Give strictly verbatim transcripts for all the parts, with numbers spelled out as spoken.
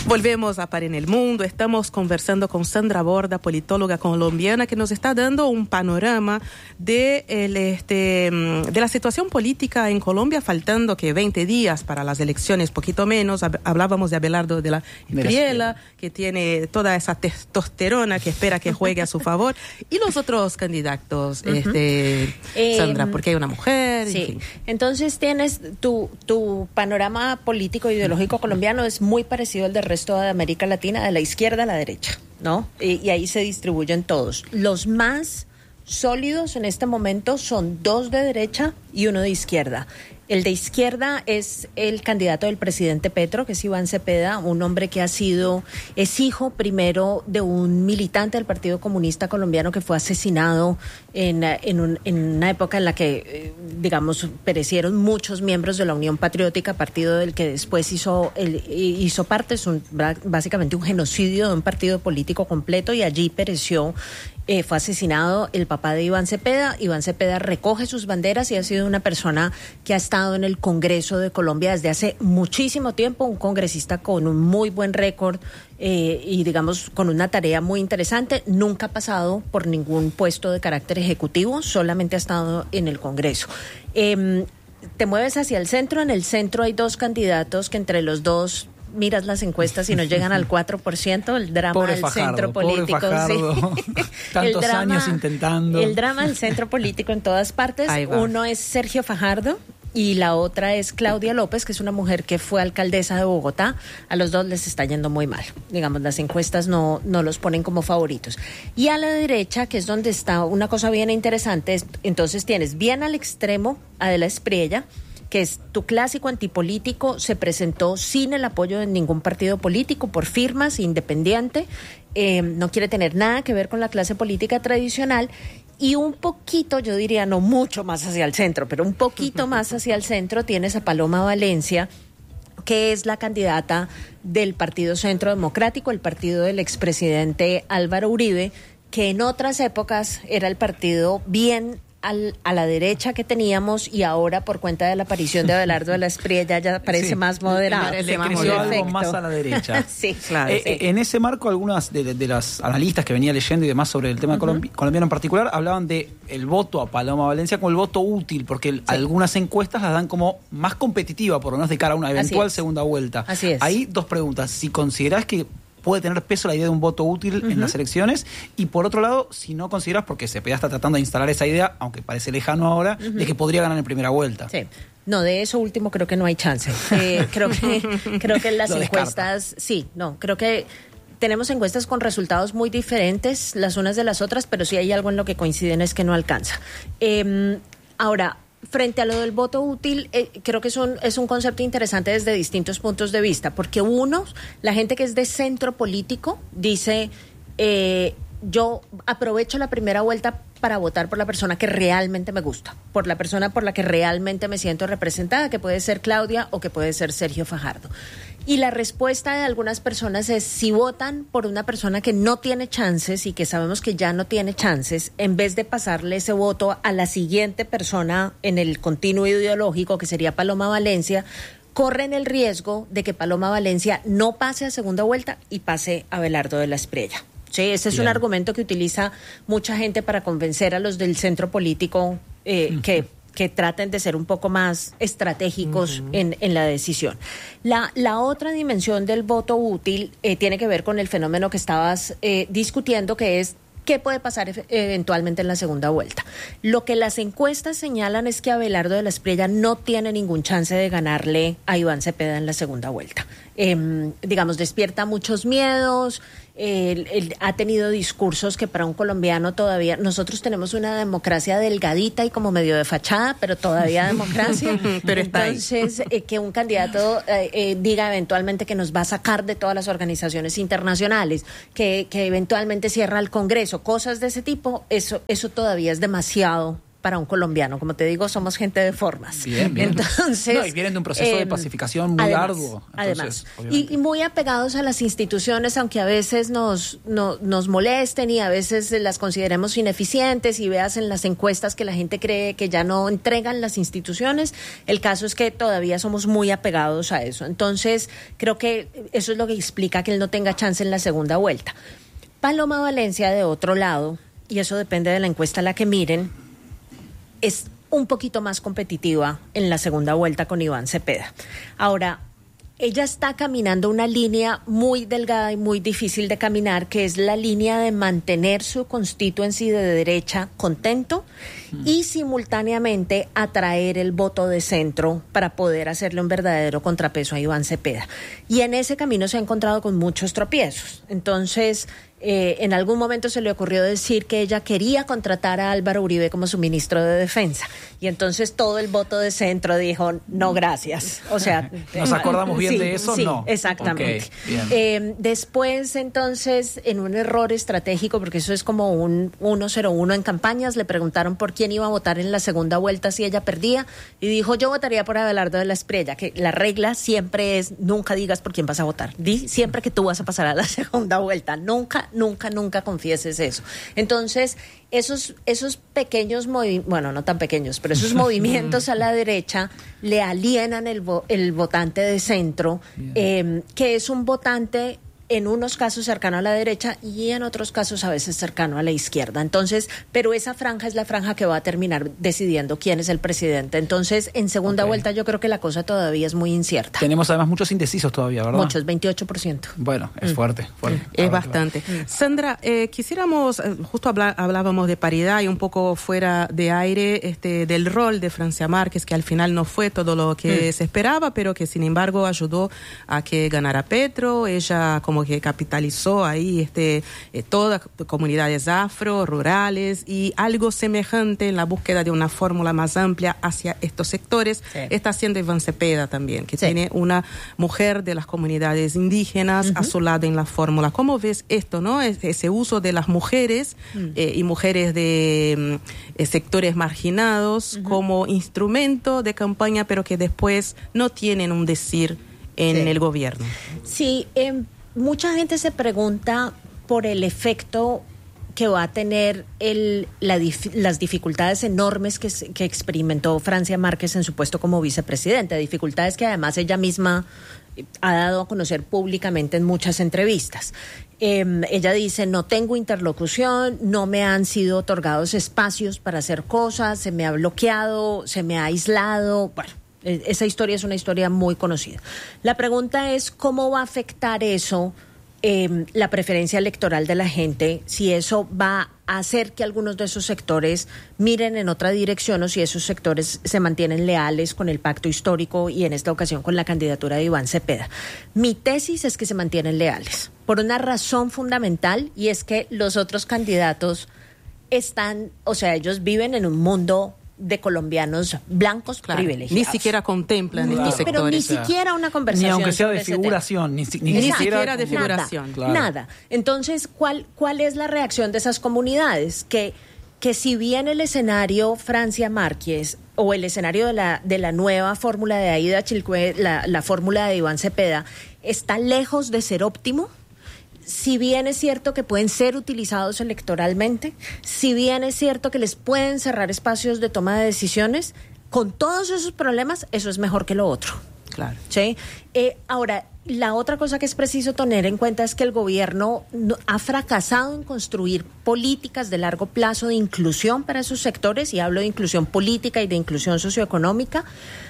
Volvemos a Par en el Mundo. Estamos conversando con Sandra Borda, politóloga colombiana, que nos está dando un panorama de, el, este, de la situación política en Colombia, faltando que veinte días para las elecciones, poquito menos. Hablábamos de Abelardo de la Espriella, que tiene toda esa testosterona que espera que juegue a su favor. Y los otros candidatos, uh-huh. este, eh, Sandra, porque hay una mujer. Sí, en fin. Entonces tienes tu, tu panorama político e ideológico colombiano es muy parecido al del resto de América Latina, de la izquierda a la derecha, ¿no? Y, y ahí se distribuyen todos. Los más sólidos en este momento son dos de derecha y uno de izquierda. El de izquierda es el candidato del presidente Petro, que es Iván Cepeda, un hombre que ha sido, es hijo primero de un militante del Partido Comunista Colombiano que fue asesinado en, en, un, en una época en la que, digamos, perecieron muchos miembros de la Unión Patriótica, partido del que después hizo, el, hizo parte, es un, básicamente un genocidio de un partido político completo, y allí pereció. Eh, fue asesinado el papá de Iván Cepeda. Iván Cepeda recoge sus banderas y ha sido una persona que ha estado en el Congreso de Colombia desde hace muchísimo tiempo, un congresista con un muy buen récord eh, y digamos con una tarea muy interesante. Nunca ha pasado por ningún puesto de carácter ejecutivo, solamente ha estado en el Congreso. Eh, te mueves hacia el centro. En el centro hay dos candidatos que entre los dos miras las encuestas y no llegan al cuatro por ciento, el drama pobre del Fajardo, centro político. Fajardo, sí. tantos el drama, años intentando. El drama del centro político en todas partes. Uno es Sergio Fajardo y la otra es Claudia López, que es una mujer que fue alcaldesa de Bogotá. A los dos les está yendo muy mal. Digamos, las encuestas no, no los ponen como favoritos. Y a la derecha, que es donde está una cosa bien interesante, es, entonces tienes bien al extremo a De la Espriella, que es tu clásico antipolítico, se presentó sin el apoyo de ningún partido político, por firmas, independiente, eh, no quiere tener nada que ver con la clase política tradicional, y un poquito, yo diría, no mucho más hacia el centro, pero un poquito más hacia el centro tienes a Paloma Valencia, que es la candidata del Partido Centro Democrático, el partido del expresidente Álvaro Uribe, que en otras épocas era el partido bien Al, a la derecha que teníamos, y ahora por cuenta de la aparición de Abelardo de la Espriella ya parece sí, más moderado. Le, le creció algo más a la derecha. sí, claro. Eh, sí. En ese marco, algunas de, de las analistas que venía leyendo y demás sobre el tema uh-huh. colombi- colombiano en particular hablaban de el voto a Paloma Valencia como el voto útil, porque el, sí. algunas encuestas las dan como más competitiva, por lo menos de cara a una eventual segunda vuelta. Así es. Ahí dos preguntas. Si considerás que puede tener peso la idea de un voto útil uh-huh. en las elecciones, y por otro lado, si no consideras, porque Cepeda está tratando de instalar esa idea, aunque parece lejano ahora, uh-huh. de que podría ganar en primera vuelta. Sí. No, de eso último creo que no hay chance. Eh, creo que creo que las encuestas, sí, no, creo que tenemos encuestas con resultados muy diferentes las unas de las otras, pero sí hay algo en lo que coinciden, es que no alcanza. Eh, ahora, frente a lo del voto útil, eh, creo que es un, es un concepto interesante desde distintos puntos de vista, porque uno, la gente que es de centro político dice, eh, yo aprovecho la primera vuelta para votar por la persona que realmente me gusta, por la persona por la que realmente me siento representada, que puede ser Claudia o que puede ser Sergio Fajardo. Y la respuesta de algunas personas es, si votan por una persona que no tiene chances y que sabemos que ya no tiene chances, en vez de pasarle ese voto a la siguiente persona en el continuo ideológico, que sería Paloma Valencia, corren el riesgo de que Paloma Valencia no pase a segunda vuelta y pase a Abelardo de la Espriella. Sí, ese es Bien. un argumento que utiliza mucha gente para convencer a los del centro político eh, uh-huh. que, que traten de ser un poco más estratégicos uh-huh. en, en la decisión. La, la otra dimensión del voto útil eh, tiene que ver con el fenómeno que estabas eh, discutiendo, que es ¿qué puede pasar e- eventualmente en la segunda vuelta? Lo que las encuestas señalan es que Abelardo de la Espriella no tiene ningún chance de ganarle a Iván Cepeda en la segunda vuelta. Eh, digamos, despierta muchos miedos, eh, él ha tenido discursos que para un colombiano todavía, nosotros tenemos una democracia delgadita y como medio de fachada, pero todavía democracia. pero está Entonces, eh, que un candidato eh, eh, diga eventualmente que nos va a sacar de todas las organizaciones internacionales, que, que eventualmente cierra el Congreso, cosas de ese tipo, eso, eso todavía es demasiado para un colombiano. Como te digo, somos gente de formas. Bien, bien. Entonces, no, y vienen de un proceso eh, de pacificación muy además, arduo. Entonces, además, y, y muy apegados a las instituciones, aunque a veces nos, no, nos molesten y a veces las consideremos ineficientes y veas en las encuestas que la gente cree que ya no entregan las instituciones. El caso es que todavía somos muy apegados a eso. Entonces, creo que eso es lo que explica que él no tenga chance en la segunda vuelta. Paloma Valencia, de otro lado, y eso depende de la encuesta a la que miren, es un poquito más competitiva en la segunda vuelta con Iván Cepeda. Ahora, ella está caminando una línea muy delgada y muy difícil de caminar, que es la línea de mantener su constituency de derecha contento mm. y simultáneamente atraer el voto de centro para poder hacerle un verdadero contrapeso a Iván Cepeda. Y en ese camino se ha encontrado con muchos tropiezos. Entonces, Eh, en algún momento se le ocurrió decir que ella quería contratar a Álvaro Uribe como su ministro de Defensa. Y entonces todo el voto de centro dijo, no, gracias. O sea, ¿nos acordamos bien sí, de eso? Sí, no. Exactamente. Okay, eh, después, entonces, en un error estratégico, porque eso es como un uno cero uno en campañas, le preguntaron por quién iba a votar en la segunda vuelta si ella perdía, y dijo, yo votaría por Abelardo de la Espriella, que la regla siempre es, nunca digas por quién vas a votar. Di siempre que tú vas a pasar a la segunda vuelta. Nunca Nunca, nunca confieses eso. Entonces, esos, esos pequeños movimientos, bueno, no tan pequeños, pero esos movimientos a la derecha le alienan el, vo- el votante de centro, eh, que es un votante en unos casos cercano a la derecha y en otros casos a veces cercano a la izquierda. Entonces, pero esa franja es la franja que va a terminar decidiendo quién es el presidente. Entonces, en segunda okay. vuelta yo creo que la cosa todavía es muy incierta. Tenemos además muchos indecisos todavía, ¿verdad? Muchos, veintiocho por ciento. Bueno, es mm. fuerte, fuerte. Es ver, bastante. Claro. Sandra, eh, quisiéramos, justo habla, hablábamos de paridad y un poco fuera de aire este, del rol de Francia Márquez, que al final no fue todo lo que mm. se esperaba, pero que sin embargo ayudó a que ganara Petro. Ella como que capitalizó ahí este eh, todas comunidades afro, rurales y algo semejante en la búsqueda de una fórmula más amplia hacia estos sectores. Sí. Está haciendo Iván Cepeda también, que sí. tiene una mujer de las comunidades indígenas uh-huh. a su lado en la fórmula. ¿Cómo ves esto, no? Ese uso de las mujeres uh-huh. eh, y mujeres de eh, sectores marginados uh-huh. como instrumento de campaña, pero que después no tienen un decir en sí. el gobierno? Sí, eh, mucha gente se pregunta por el efecto que va a tener el, la, las dificultades enormes que, que experimentó Francia Márquez en su puesto como vicepresidenta, dificultades que además ella misma ha dado a conocer públicamente en muchas entrevistas. Eh, ella dice, no tengo interlocución, no me han sido otorgados espacios para hacer cosas, se me ha bloqueado, se me ha aislado, bueno. Esa historia es una historia muy conocida. La pregunta es cómo va a afectar eso eh, la preferencia electoral de la gente, si eso va a hacer que algunos de esos sectores miren en otra dirección o si esos sectores se mantienen leales con el pacto histórico y en esta ocasión con la candidatura de Iván Cepeda. Mi tesis es que se mantienen leales por una razón fundamental y es que los otros candidatos están, o sea, ellos viven en un mundo de colombianos blancos claro, privilegiados. Ni siquiera contemplan claro. estos sectores. Pero ni o sea, siquiera una conversación. Ni aunque sea de figuración. Ni, ni, ni siquiera de figuración. Nada. Claro. nada. Entonces, ¿cuál, ¿cuál es la reacción de esas comunidades? Que, que si bien el escenario Francia Márquez o el escenario de la, de la nueva fórmula de Aida Chilcue, la, la fórmula de Iván Cepeda, está lejos de ser óptimo, si bien es cierto que pueden ser utilizados electoralmente, si bien es cierto que les pueden cerrar espacios de toma de decisiones, con todos esos problemas, eso es mejor que lo otro. Claro. ¿Sí? Eh, ahora, la otra cosa que es preciso tener en cuenta es que el gobierno no, ha fracasado en construir políticas de largo plazo de inclusión para esos sectores, y hablo de inclusión política y de inclusión socioeconómica,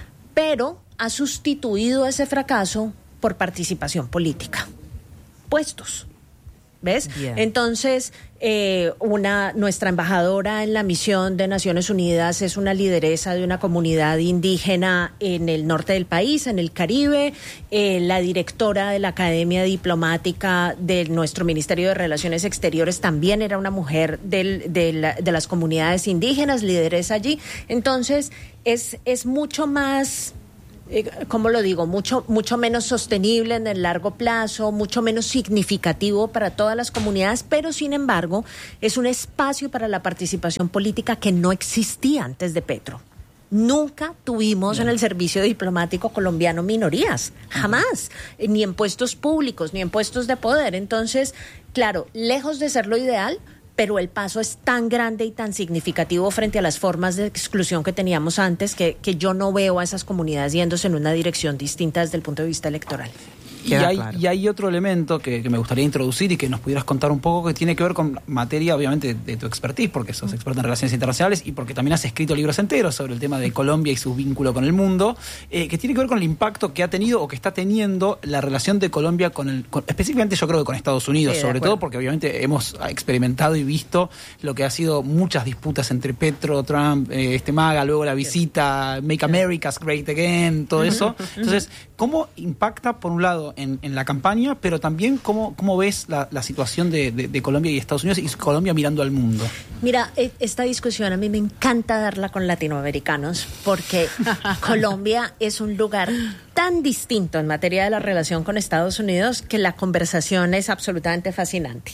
pero ha sustituido ese fracaso por participación política. Puestos. ¿Ves? Yeah. Entonces, eh, una nuestra embajadora en la misión de Naciones Unidas es una lideresa de una comunidad indígena en el norte del país, en el Caribe. Eh, la directora de la Academia Diplomática de nuestro Ministerio de Relaciones Exteriores también era una mujer del, de, la, de las comunidades indígenas, lideresa allí. Entonces, es, es mucho más eh, ¿cómo lo digo? Mucho, mucho menos sostenible en el largo plazo, mucho menos significativo para todas las comunidades, pero sin embargo es un espacio para la participación política que no existía antes de Petro. Nunca tuvimos en el servicio diplomático colombiano minorías, jamás, ni en puestos públicos, ni en puestos de poder. Entonces, claro, lejos de ser lo ideal, pero el paso es tan grande y tan significativo frente a las formas de exclusión que teníamos antes que, que yo no veo a esas comunidades yéndose en una dirección distinta desde el punto de vista electoral. Y hay, claro. y hay otro elemento que, que me gustaría introducir y que nos pudieras contar un poco, que tiene que ver con materia, obviamente, de, de tu expertise, porque sos experta en relaciones internacionales y porque también has escrito libros enteros sobre el tema de Colombia y su vínculo con el mundo, eh, que tiene que ver con el impacto que ha tenido o que está teniendo la relación de Colombia con el, con, específicamente yo creo que con Estados Unidos, sí, sobre todo porque obviamente hemos experimentado y visto lo que ha sido muchas disputas entre Petro, Trump, eh, este MAGA, luego la visita, Make America Great Again, todo eso. Entonces, ¿cómo impacta, por un lado, En, en la campaña, pero también cómo, cómo ves la, la situación de, de, de Colombia y Estados Unidos y Colombia mirando al mundo? Mira, esta discusión a mí me encanta darla con latinoamericanos porque Colombia es un lugar tan distinto en materia de la relación con Estados Unidos que la conversación es absolutamente fascinante.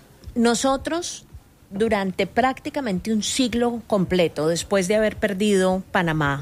Nosotros, durante prácticamente un siglo completo, después de haber perdido Panamá,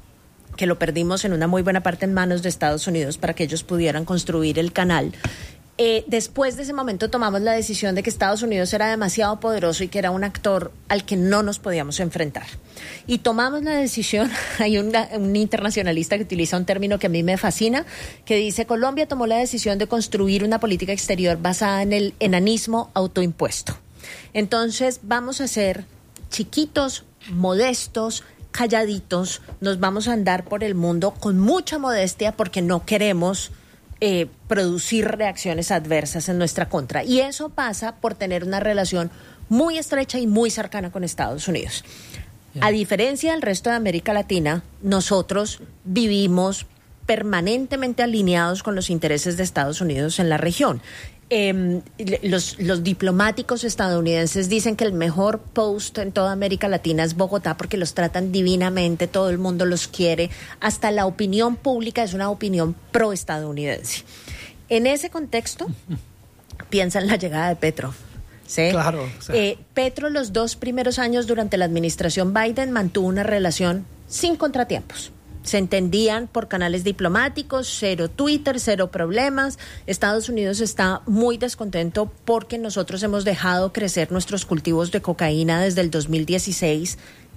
que lo perdimos en una muy buena parte en manos de Estados Unidos para que ellos pudieran construir el canal. Eh, después de ese momento tomamos la decisión de que Estados Unidos era demasiado poderoso y que era un actor al que no nos podíamos enfrentar. Y tomamos la decisión, hay una, un internacionalista que utiliza un término que a mí me fascina, que dice: Colombia tomó la decisión de construir una política exterior basada en el enanismo autoimpuesto. Entonces vamos a ser chiquitos, modestos, calladitos, nos vamos a andar por el mundo con mucha modestia porque no queremos eh, producir reacciones adversas en nuestra contra. Y eso pasa por tener una relación muy estrecha y muy cercana con Estados Unidos. Yeah. A diferencia del resto de América Latina, nosotros vivimos permanentemente alineados con los intereses de Estados Unidos en la región. Eh, los, los diplomáticos estadounidenses dicen que el mejor post en toda América Latina es Bogotá porque los tratan divinamente, todo el mundo los quiere, hasta la opinión pública es una opinión pro-estadounidense. En ese contexto, piensa en la llegada de Petro. ¿Sí? Claro. O sea. eh, Petro los dos primeros años durante la administración Biden mantuvo una relación sin contratiempos. Se entendían por canales diplomáticos, cero Twitter, cero problemas. Estados Unidos está muy descontento porque nosotros hemos dejado crecer nuestros cultivos de cocaína desde el dos mil dieciséis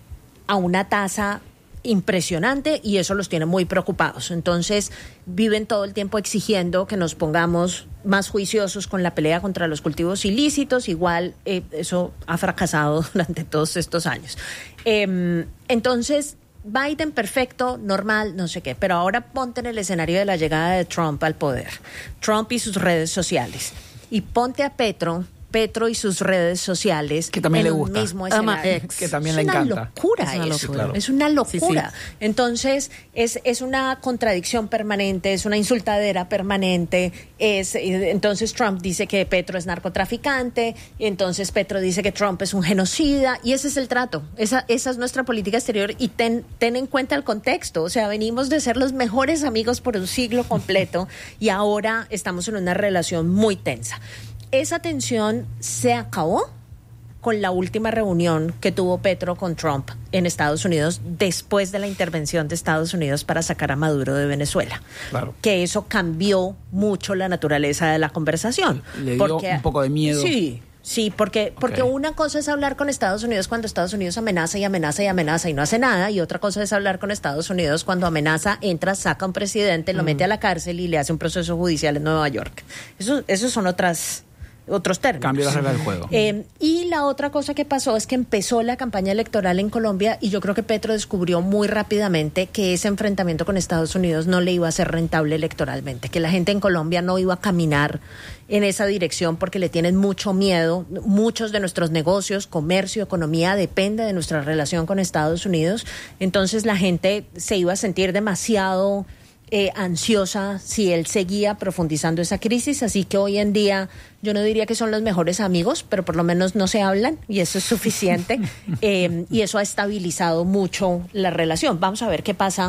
a una tasa impresionante y eso los tiene muy preocupados. Entonces viven todo el tiempo exigiendo que nos pongamos más juiciosos con la pelea contra los cultivos ilícitos. Igual eh, eso ha fracasado durante todos estos años. Eh, entonces... Biden perfecto, normal, no sé qué, pero ahora ponte en el escenario de la llegada de Trump al poder, Trump y sus redes sociales, y ponte a Petro, Petro y sus redes sociales que también en le gusta. un mismo escenario. Que también es le una encanta. Locura es una eso. locura, claro. Es una locura. Sí, sí. Entonces, es, es una contradicción permanente, es una insultadera permanente. Es, entonces Trump dice que Petro es narcotraficante, y entonces Petro dice que Trump es un genocida, y ese es el trato. Esa, esa es nuestra política exterior, y ten, ten en cuenta el contexto. O sea, venimos de ser los mejores amigos por un siglo completo, y ahora estamos en una relación muy tensa. Esa tensión se acabó con la última reunión que tuvo Petro con Trump en Estados Unidos después de la intervención de Estados Unidos para sacar a Maduro de Venezuela. Claro. Que eso cambió mucho la naturaleza de la conversación. Le dio porque, un poco de miedo. Sí, sí, porque, porque Okay. una cosa es hablar con Estados Unidos cuando Estados Unidos amenaza y amenaza y amenaza y no hace nada, y otra cosa es hablar con Estados Unidos cuando amenaza, entra, saca a un presidente, lo mm. mete a la cárcel y le hace un proceso judicial en Nueva York. Eso, esos son otras... otros términos. Cambio la regla del juego. Eh, y la otra cosa que pasó es que empezó la campaña electoral en Colombia y yo creo que Petro descubrió muy rápidamente que ese enfrentamiento con Estados Unidos no le iba a ser rentable electoralmente, que la gente en Colombia no iba a caminar en esa dirección porque le tienen mucho miedo. Muchos de nuestros negocios, comercio, economía depende de nuestra relación con Estados Unidos. Entonces la gente se iba a sentir demasiado... Eh, ansiosa si él seguía profundizando esa crisis, así que hoy en día yo no diría que son los mejores amigos, pero por lo menos no se hablan y eso es suficiente. eh, y eso ha estabilizado mucho la relación. Vamos a ver qué pasa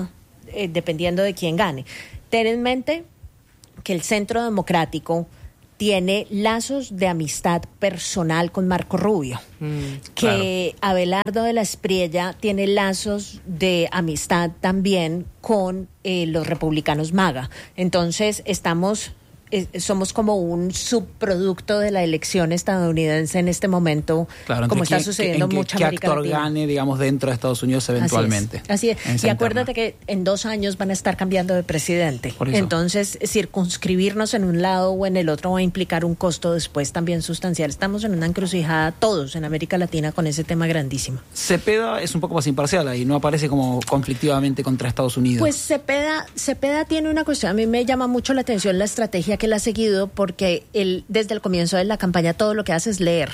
eh, dependiendo de quién gane. Ten en mente que el Centro Democrático tiene lazos de amistad personal con Marco Rubio, mm, que claro. Abelardo de la Espriella tiene lazos de amistad también con eh, los republicanos MAGA. Entonces estamos... somos como un subproducto de la elección estadounidense en este momento, claro, como está sucediendo en mucha América Latina. ¿Qué actor gane, digamos, dentro de Estados Unidos eventualmente? Así es. Así es. Y acuérdate que en dos años van a estar cambiando de presidente. Entonces, circunscribirnos en un lado o en el otro va a implicar un costo después también sustancial. Estamos en una encrucijada todos en América Latina con ese tema grandísimo. Cepeda es un poco más imparcial ahí, no aparece como conflictivamente contra Estados Unidos. Pues Cepeda, Cepeda tiene una cuestión, a mí me llama mucho la atención la estrategia que él ha seguido, porque él desde el comienzo de la campaña todo lo que hace es leer.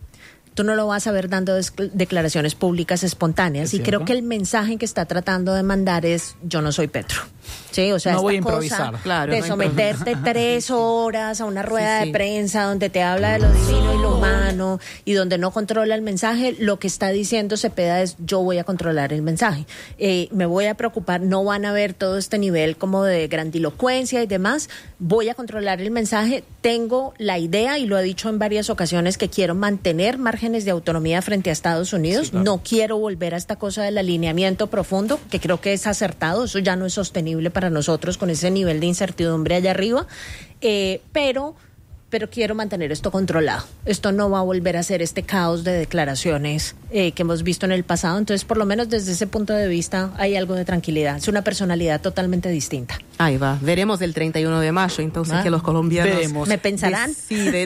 Tú no lo vas a ver dando declaraciones públicas espontáneas, y creo que el mensaje que está tratando de mandar es: yo no soy Petro. Sí, o sea, no esta voy a improvisar, cosa claro, de no someterte tres horas a una rueda sí, sí. de prensa donde te habla de lo divino y lo humano y donde no controla el mensaje. Lo que está diciendo Cepeda es: yo voy a controlar el mensaje, eh, me voy a preocupar, no van a ver todo este nivel como de grandilocuencia y demás, voy a controlar el mensaje, tengo la idea, y lo ha dicho en varias ocasiones, que quiero mantener márgenes de autonomía frente a Estados Unidos, sí, claro. No quiero volver a esta cosa del alineamiento profundo, que creo que es acertado, eso ya no es sostenible para nosotros con ese nivel de incertidumbre allá arriba, eh, pero... pero quiero mantener esto controlado. Esto no va a volver a ser este caos de declaraciones eh, que hemos visto en el pasado. Entonces, por lo menos desde ese punto de vista, hay algo de tranquilidad. Es una personalidad totalmente distinta. Ahí va. Veremos el treinta y uno de mayo, entonces, ah, que los colombianos... Veremos. ¿Me pensarán? Deciden.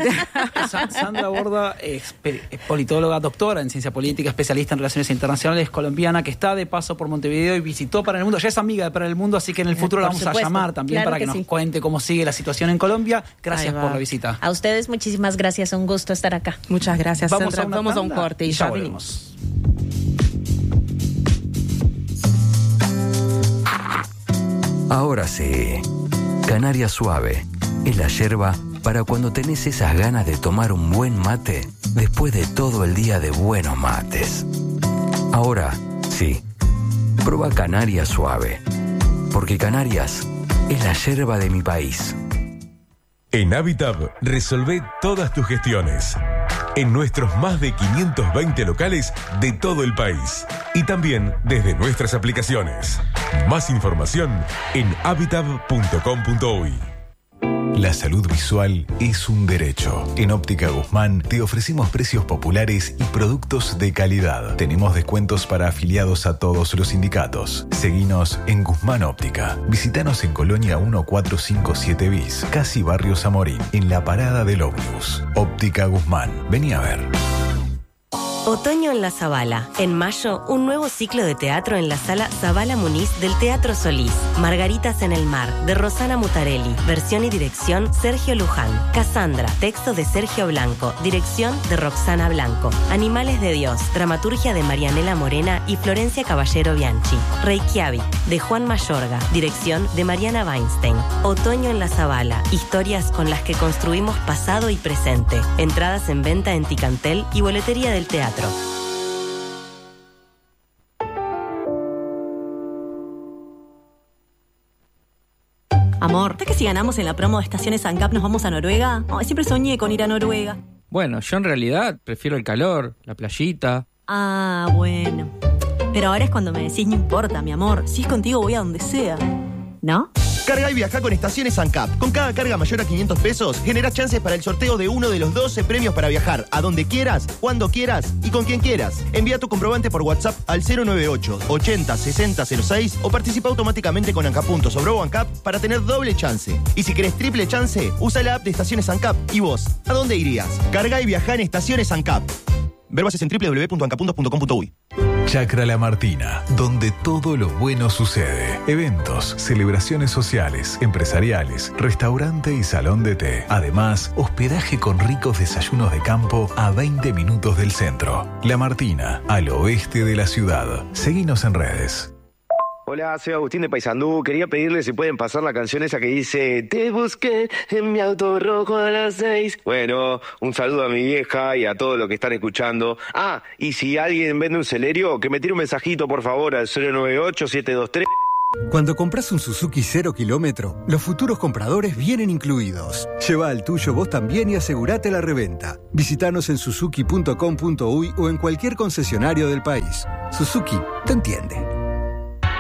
Sandra Borda es politóloga, doctora en ciencia política, especialista en relaciones internacionales, colombiana, que está de paso por Montevideo y visitó Para el Mundo. Ya es amiga de Para el Mundo, así que en el futuro la vamos supuesto. a llamar también, claro, para que, que nos sí. cuente cómo sigue la situación en Colombia. Gracias por la visita. A ustedes muchísimas gracias, un gusto estar acá. Muchas gracias, vamos Sandra. A vamos tanda, a un corte y, y ya, ya venimos. Ahora sí, Canaria Suave es la yerba para cuando tenés esas ganas de tomar un buen mate después de todo el día de buenos mates. Ahora sí, prueba Canaria Suave, porque Canarias es la yerba de mi país. En Habitab resolvé todas tus gestiones en nuestros más de quinientos veinte locales de todo el país y también desde nuestras aplicaciones. Más información en habitab punto com punto uy. La salud visual es un derecho. En Óptica Guzmán te ofrecemos precios populares y productos de calidad. Tenemos descuentos para afiliados a todos los sindicatos. Seguinos en Guzmán Óptica. Visítanos en Colonia mil cuatrocientos cincuenta y siete bis, casi Barrio Zamorín, en la parada del ómnibus. Óptica Guzmán. Vení a ver. Otoño en la Zabala. En mayo, un nuevo ciclo de teatro en la sala Zabala Muniz del Teatro Solís. Margaritas en el mar, de Rosana Mutarelli. Versión y dirección, Sergio Luján. Cassandra, texto de Sergio Blanco. Dirección de Roxana Blanco. Animales de Dios, dramaturgia de Marianela Morena y Florencia Caballero Bianchi. Reykjavik, de Juan Mayorga. Dirección de Mariana Weinstein. Otoño en la Zabala. Historias con las que construimos pasado y presente. Entradas en venta en Ticantel y boletería del teatro. Amor, ¿sabes que si ganamos en la promo de Estaciones ANCAP nos vamos a Noruega? Ay, siempre soñé con ir a Noruega. Bueno, yo en realidad prefiero el calor, la playita. Ah, bueno. Pero ahora es cuando me decís: no importa, mi amor, si es contigo voy a donde sea. ¿No? Carga y viaja con Estaciones ANCAP. Con cada carga mayor a quinientos pesos, generás chances para el sorteo de uno de los doce premios para viajar a donde quieras, cuando quieras y con quien quieras. Envía tu comprobante por WhatsApp al cero noventa y ocho, ochenta, sesenta cero seis o participa automáticamente con ANCAP Puntos o Bro ANCAP para tener doble chance. Y si querés triple chance, usa la app de Estaciones ANCAP. ¿Y vos? ¿A dónde irías? Carga y viaja en Estaciones ANCAP. Ver bases en doble u doble u doble u punto ancapuntos punto com punto uy. Chacra La Martina, donde todo lo bueno sucede. Eventos, celebraciones sociales, empresariales, restaurante y salón de té. Además, hospedaje con ricos desayunos de campo a veinte minutos del centro. La Martina, al oeste de la ciudad. Seguinos en redes. Hola, soy Agustín de Paysandú. Quería pedirle si pueden pasar la canción esa que dice: te busqué en mi auto rojo a las seis. Bueno, un saludo a mi vieja y a todos los que están escuchando. Ah, y si alguien vende un celerio, que me tire un mensajito por favor al cero noventa y ocho, setecientos veintitrés. Cuando compras un Suzuki cero kilómetro, los futuros compradores vienen incluidos. Lleva al tuyo vos también y asegurate la reventa. Visítanos en suzuki punto com punto uy o en cualquier concesionario del país. Suzuki te entiende.